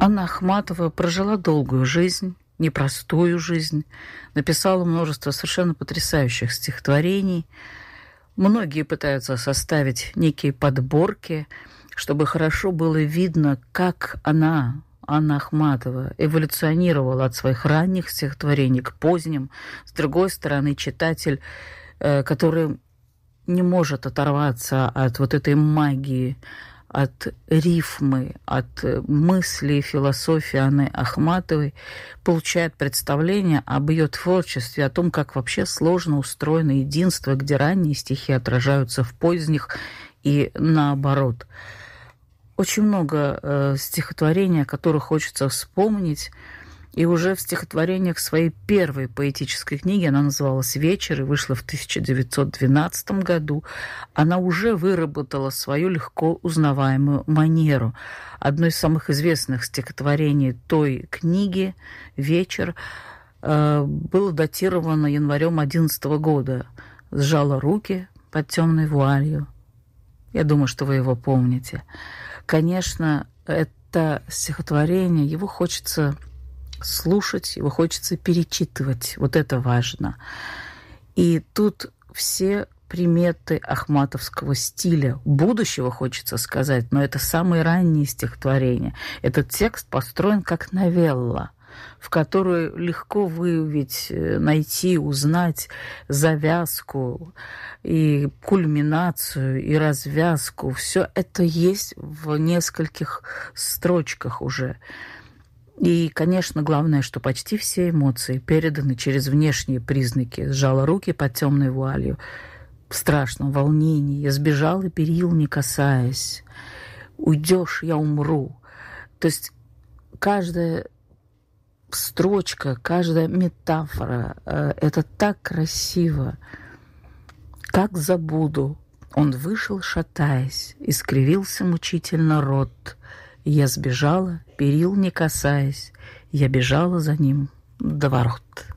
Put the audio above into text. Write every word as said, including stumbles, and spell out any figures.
Анна Ахматова прожила долгую жизнь, непростую жизнь, написала множество совершенно потрясающих стихотворений. Многие пытаются составить некие подборки, чтобы хорошо было видно, как она, Анна Ахматова, эволюционировала от своих ранних стихотворений к поздним. С другой стороны, читатель, который не может оторваться от вот этой магии, от рифмы, от мысли и философии Анны Ахматовой, получает представление об ее творчестве, о том, как вообще сложно устроено единство, где ранние стихи отражаются в поздних и наоборот. Очень много э, стихотворений, о которых хочется вспомнить. И уже в стихотворениях своей первой поэтической книги, она называлась «Вечер» и вышла в тысяча девятьсот двенадцатом году, она уже выработала свою легко узнаваемую манеру. Одно из самых известных стихотворений той книги «Вечер» э, было датировано январем одиннадцатого года. «Сжала руки под темной вуалью». Я думаю, что вы его помните. Конечно, это стихотворение, его хочется слушать, его хочется перечитывать. Вот это важно. И тут все приметы ахматовского стиля, будущего, хочется сказать, но это самые ранние стихотворения. Этот текст построен как новелла, в которую легко выявить, найти, узнать завязку и кульминацию, и развязку. Все это есть в нескольких строчках уже. И, конечно, главное, что почти все эмоции переданы через внешние признаки. Сжала руки под темной вуалью, в страшном волнении. Я сбежала, перил не касаясь. Уйдешь, я умру. То есть каждая строчка, каждая метафора э, — это так красиво. Как забуду. Он вышел, шатаясь, искривился мучительно рот. Я сбежала, перил не касаясь, я бежала за ним до ворот.